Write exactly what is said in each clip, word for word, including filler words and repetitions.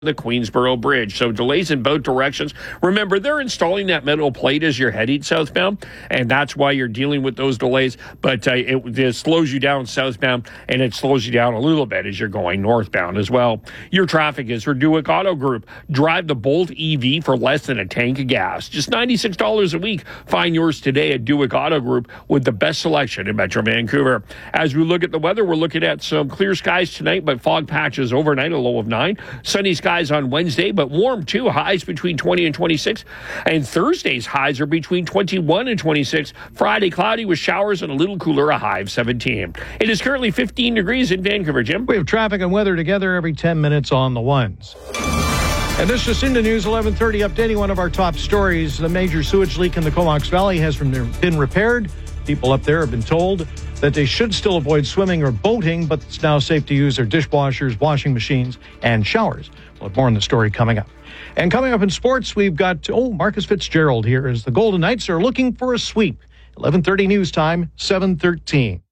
the Queensboro Bridge. So delays in both directions. Remember, they're installing that metal plate as you're heading southbound, and that's why you're dealing with those delays. But uh, it, it slows you down southbound, and it slows you down a little bit as you're going northbound as well. Your traffic is for Duick Auto Group. Drive the Bolt E V for less than a tank of gas. Just ninety-six dollars a week. Find yours today at Duick Auto Group with the best selection in Metro Vancouver. As we look at the weather, we're looking at some clear skies tonight, but fog patches overnight, a low of nine. Sunny skies on Wednesday, but warm too. Highs between twenty and twenty-six. And Thursday's highs are between twenty-one and twenty-six. Friday, cloudy with showers and a little cooler, a high of seventeen. It is currently fifteen degrees in Vancouver, Jim. We have traffic and weather together every ten minutes on the ones. And this is Jacinda News, eleven thirty, updating one of our top stories. The major sewage leak in the Comox Valley has been repaired. People up there have been told that they should still avoid swimming or boating, but it's now safe to use their dishwashers, washing machines, and showers. We'll have more on the story coming up. And coming up in sports, we've got, oh, Marcus Fitzgerald here as the Golden Knights are looking for a sweep. eleven thirty news time, seven thirteen.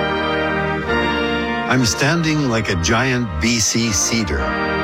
I'm standing like a giant B C cedar.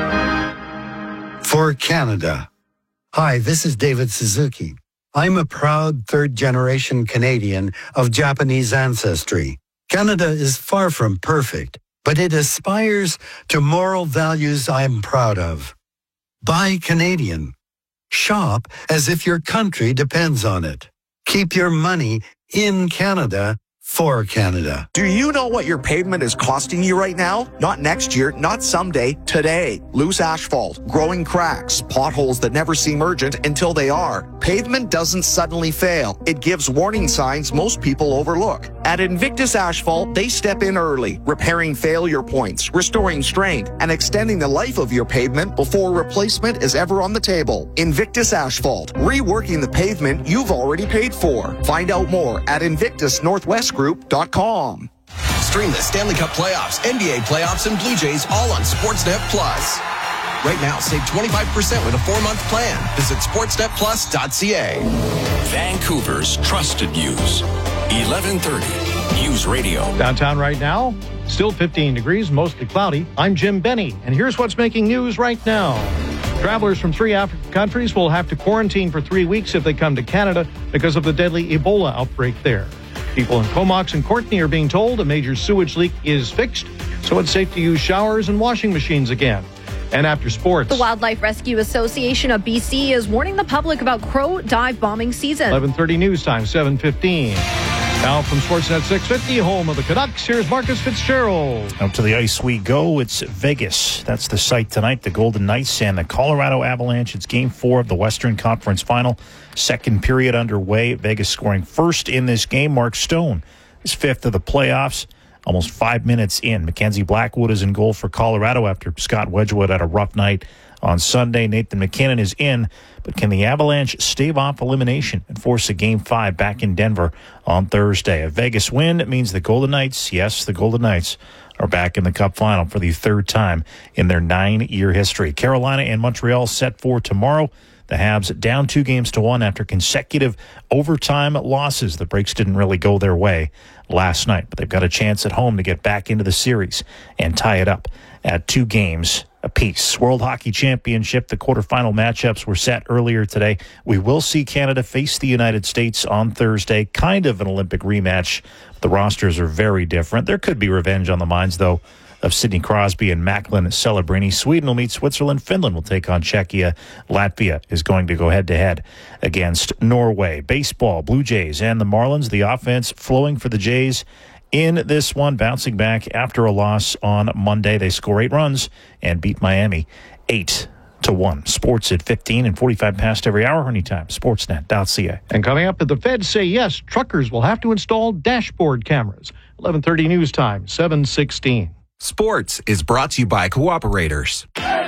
For Canada. Hi, this is David Suzuki. I'm a proud third-generation Canadian of Japanese ancestry. Canada is far from perfect, but it aspires to moral values I'm proud of. Buy Canadian. Shop as if your country depends on it. Keep your money in Canada for Canada. Do you know what your pavement is costing you right now? Not next year, not someday, today. Loose asphalt, growing cracks, potholes that never seem urgent until they are. Pavement doesn't suddenly fail. It gives warning signs most people overlook. At Invictus Asphalt, they step in early, repairing failure points, restoring strength, and extending the life of your pavement before replacement is ever on the table. Invictus Asphalt, reworking the pavement you've already paid for. Find out more at invictus northwest group dot com. Stream the Stanley Cup playoffs, N B A playoffs, and Blue Jays all on Sportsnet Plus. Right now, save twenty-five percent with a four-month plan. Visit sportsnet plus dot c a. Vancouver's trusted news. eleven thirty News Radio. Downtown right now, still fifteen degrees, mostly cloudy. I'm Jim Benny, and here's what's making news right now. Travelers from three African countries will have to quarantine for three weeks if they come to Canada because of the deadly Ebola outbreak there. People in Comox and Courtenay are being told a major sewage leak is fixed, so it's safe to use showers and washing machines again. And after sports, the Wildlife Rescue Association of B C is warning the public about crow dive bombing season. eleven thirty news time, seven fifteen. Now from Sportsnet six fifty, home of the Canucks, here's Marcus Fitzgerald. Out to the ice we go. It's Vegas. That's the site tonight. The Golden Knights and the Colorado Avalanche. It's game four of the Western Conference Final. Second period underway. Vegas scoring first in this game. Mark Stone is fifth of the playoffs. Almost five minutes in. Mackenzie Blackwood is in goal for Colorado after Scott Wedgwood had a rough night on Sunday. Nathan McKinnon is in. But can the Avalanche stave off elimination and force a game five back in Denver on Thursday? A Vegas win means the Golden Knights, yes, the Golden Knights, are back in the Cup final for the third time in their nine-year history. Carolina and Montreal set for tomorrow. The Habs down two games to one after consecutive overtime losses. The breaks didn't really go their way last night, but they've got a chance at home to get back into the series and tie it up at two games apiece. World Hockey Championship, the quarterfinal matchups were set earlier today. We will see Canada face the United States on Thursday, kind of an Olympic rematch. The rosters are very different. There could be revenge on the minds, though, of Sidney Crosby and Macklin Celebrini. Sweden will meet Switzerland. Finland will take on Czechia. Latvia is going to go head-to-head against Norway. Baseball, Blue Jays and the Marlins. The offense flowing for the Jays in this one, bouncing back after a loss on Monday. They score eight runs and beat Miami eight to one. Sports at fifteen and forty-five past every hour, anytime. Sportsnet dot c a. And coming up, the Feds say yes, truckers will have to install dashboard cameras. eleven thirty news time, seven sixteen. Sports is brought to you by Cooperators.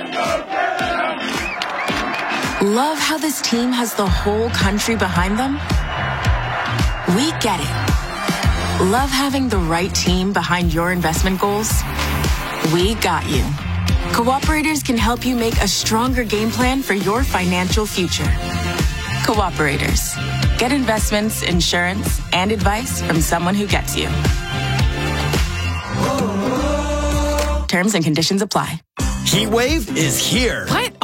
Love how this team has the whole country behind them? We get it. Love having the right team behind your investment goals? We got you. Cooperators can help you make a stronger game plan for your financial future. Cooperators. Get investments, insurance, and advice from someone who gets you. Terms and conditions apply. Heat wave is here. What?